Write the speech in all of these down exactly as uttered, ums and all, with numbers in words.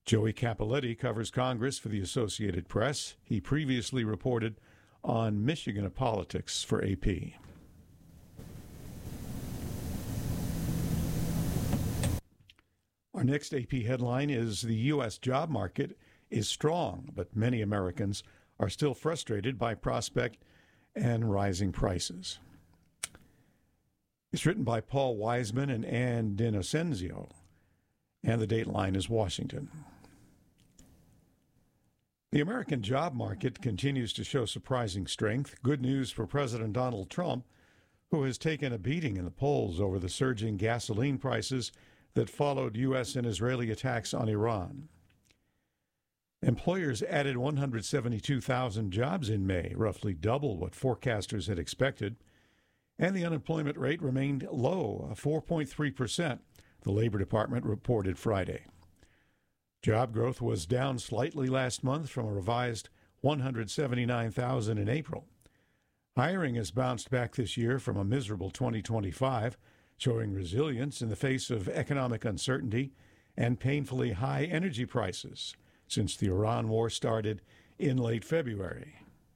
Joey Capoletti covers Congress for the Associated Press. He previously reported on Michigan politics for A P. Our next A P headline is the U S job market is strong, but many Americans are still frustrated by prospect and rising prices. It's written by Paul Wiseman and Ann D'Innocenzo, and the dateline is Washington. The American job market continues to show surprising strength. Good news for President Donald Trump, who has taken a beating in the polls over the surging gasoline prices that followed U S and Israeli attacks on Iran. Employers added one hundred seventy-two thousand jobs in May, roughly double what forecasters had expected, and the unemployment rate remained low, four point three percent, the Labor Department reported Friday. Job growth was down slightly last month from a revised one hundred seventy-nine thousand in April. Hiring has bounced back this year from a miserable twenty twenty-five, showing resilience in the face of economic uncertainty and painfully high energy prices since the Iran war started in late February.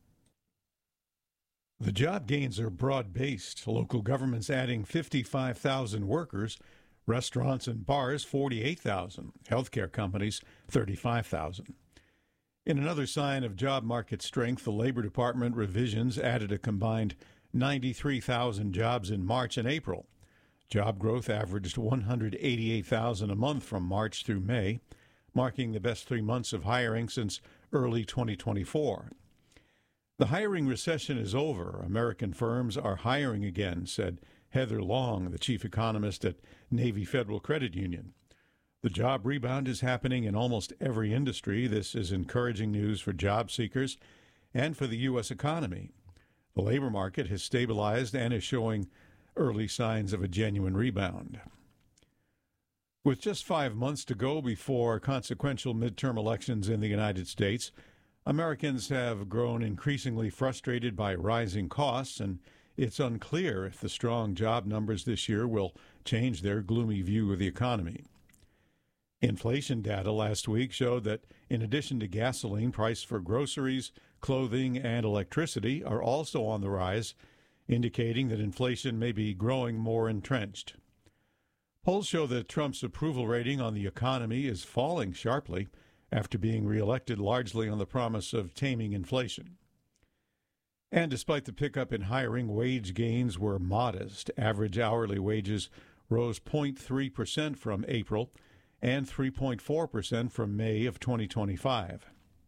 The job gains are broad-based, local governments adding fifty-five thousand workers, restaurants and bars forty-eight thousand, healthcare companies thirty-five thousand. In another sign of job market strength, the Labor Department revisions added a combined ninety-three thousand jobs in March and April. Job growth averaged one hundred eighty-eight thousand a month from March through May, marking the best three months of hiring since early twenty twenty-four. The hiring recession is over. American firms are hiring again, said Heather Long, the chief economist at Navy Federal Credit Union. The job rebound is happening in almost every industry. This is encouraging news for job seekers and for the U S economy. The labor market has stabilized and is showing early signs of a genuine rebound. With just five months to go before consequential midterm elections in the United States, Americans have grown increasingly frustrated by rising costs, and it's unclear if the strong job numbers this year will change their gloomy view of the economy. Inflation data last week showed that in addition to gasoline, prices for groceries, clothing, and electricity are also on the rise, indicating that inflation may be growing more entrenched. Polls show that Trump's approval rating on the economy is falling sharply after being reelected largely on the promise of taming inflation. And despite the pickup in hiring, wage gains were modest. Average hourly wages rose zero point three percent from April and three point four percent from May of twenty twenty-five.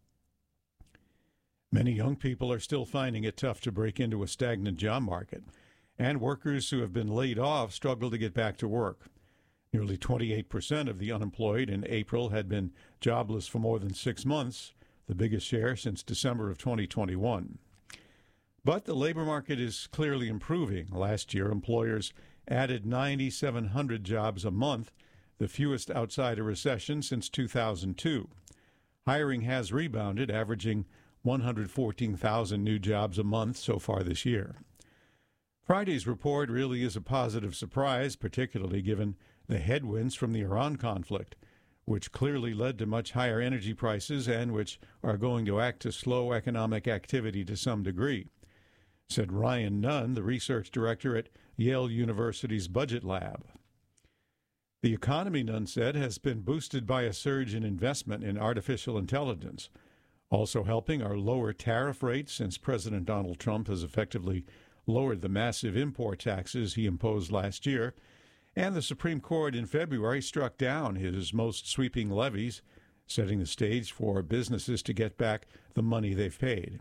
Many young people are still finding it tough to break into a stagnant job market, and workers who have been laid off struggle to get back to work. Nearly twenty-eight percent of the unemployed in April had been jobless for more than six months, the biggest share since December of twenty twenty-one. But the labor market is clearly improving. Last year, employers added nine thousand seven hundred jobs a month, the fewest outside a recession since two thousand two. Hiring has rebounded, averaging one hundred fourteen thousand new jobs a month so far this year. Friday's report really is a positive surprise, particularly given the headwinds from the Iran conflict, which clearly led to much higher energy prices and which are going to act to slow economic activity to some degree, said Ryan Nunn, the research director at Yale University's Budget Lab. The economy, Nunn said, has been boosted by a surge in investment in artificial intelligence. Also helping are lower tariff rates, since President Donald Trump has effectively lowered the massive import taxes he imposed last year, and the Supreme Court in February struck down his most sweeping levies, setting the stage for businesses to get back the money they've paid.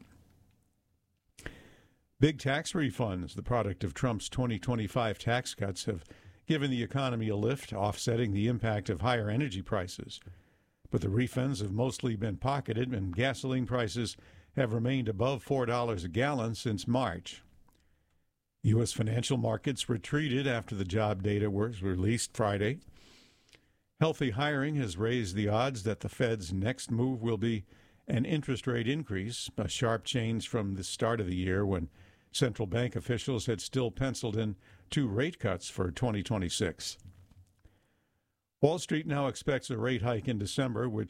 Big tax refunds, the product of Trump's twenty twenty-five tax cuts, have given the economy a lift, offsetting the impact of higher energy prices. But the refunds have mostly been pocketed, and gasoline prices have remained above four dollars a gallon since March. U S financial markets retreated after the job data was released Friday. Healthy hiring has raised the odds that the Fed's next move will be an interest rate increase, a sharp change from the start of the year when central bank officials had still penciled in two rate cuts for twenty twenty-six. Wall Street now expects a rate hike in December, which